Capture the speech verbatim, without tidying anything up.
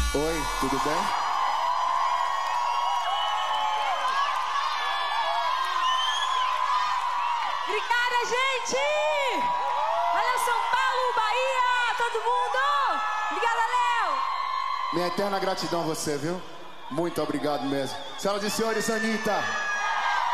Oi, tudo bem? Obrigada, gente! Olha São Paulo, Bahia, todo mundo! Obrigada, Léo! Minha eterna gratidão a você, viu? Muito obrigado mesmo. Senhoras e senhores, Anitta.